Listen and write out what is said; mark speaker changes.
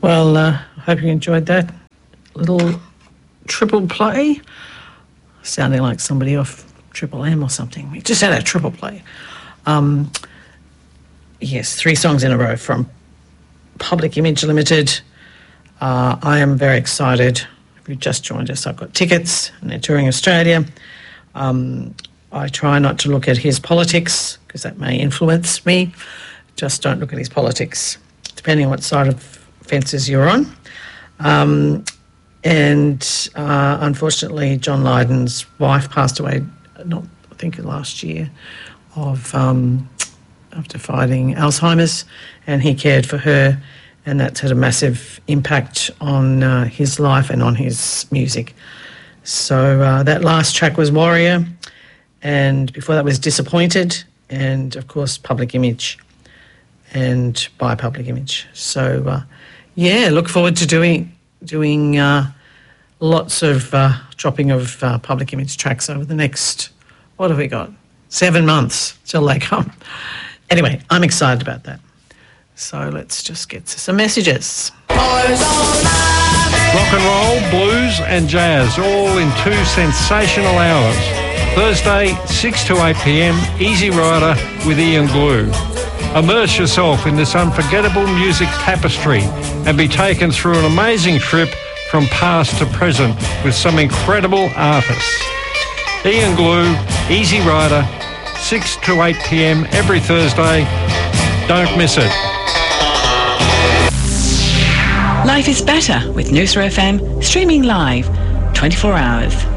Speaker 1: Well, I hope you enjoyed that little triple play. Sounding like somebody off Triple M or something. We just had a triple play. Yes, 3 songs in a row from Public Image Limited. I am very excited. If you've just joined us, I've got tickets and they're touring Australia. I try not to look at his politics because that may influence me. Just don't look at his politics, depending on what side of fences you're on. Unfortunately, John Lydon's wife passed away, I think last year, after fighting Alzheimer's, and he cared for her, and that's had a massive impact on his life and on his music. So that last track was Warrior, and before that was Disappointed, and of course Public Image and By Public Image. So look forward to doing lots of dropping of Public Image tracks over the next, what have we got, 7 months till they come. Anyway, I'm excited about that. So let's just get to some messages.
Speaker 2: Rock and roll, blues and jazz, all in 2 sensational hours. Thursday, 6 to 8 p.m, Easy Rider with Ian Glue. Immerse yourself in this unforgettable music tapestry and be taken through an amazing trip from past to present with some incredible artists. Ian Glue, Easy Rider, 6 to 8 p.m. every Thursday. Don't miss it.
Speaker 3: Life is better with Noosa FM, streaming live 24 hours.